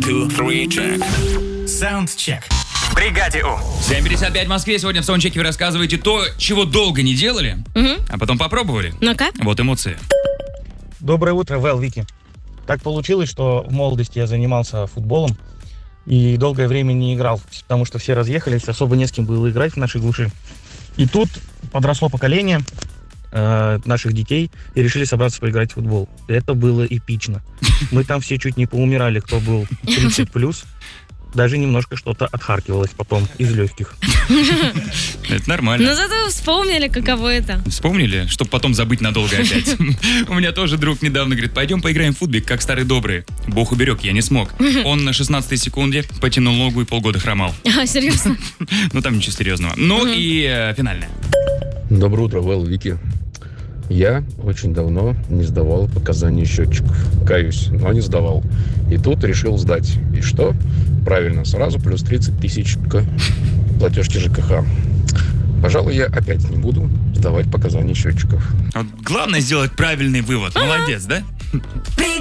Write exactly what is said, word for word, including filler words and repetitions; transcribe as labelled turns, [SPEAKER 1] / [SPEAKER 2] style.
[SPEAKER 1] two, three, check.
[SPEAKER 2] Саундчек. В бригаде У.
[SPEAKER 3] семь пятьдесят пять в Москве. Сегодня в саундчеке вы рассказываете то, чего долго не делали,
[SPEAKER 4] Мгм.
[SPEAKER 3] а потом попробовали.
[SPEAKER 4] Ну-ка.
[SPEAKER 3] Вот эмоции.
[SPEAKER 5] Доброе утро, Вэл, Вики. Так получилось, что в молодости я занимался футболом и долгое время не играл, потому что все разъехались, особо не с кем было играть в нашей глуши. И тут подросло поколение э, наших детей и решили собраться поиграть в футбол. Это было эпично. Мы там все чуть не поумирали, кто был тридцать плюс. Даже немножко что-то отхаркивалось потом из легких.
[SPEAKER 3] Это нормально.
[SPEAKER 4] Но зато вспомнили, каково это.
[SPEAKER 3] Вспомнили, чтобы потом забыть надолго опять. У меня тоже друг недавно говорит, пойдем поиграем в футбик, как старый добрый. Бог уберег, я не смог. Он на шестнадцатой секунде потянул ногу и полгода хромал.
[SPEAKER 4] А, серьезно?
[SPEAKER 3] Ну, там ничего серьезного. Ну и э, финальное.
[SPEAKER 6] Доброе утро, Вэл, Вики. Я очень давно не сдавал показания счетчиков. Каюсь, но не сдавал. И тут решил сдать. И что? Правильно, сразу плюс тридцать тысяч к платежке ЖКХ. Пожалуй, я опять не буду сдавать показания счетчиков.
[SPEAKER 3] Вот главное сделать правильный вывод. Молодец, да?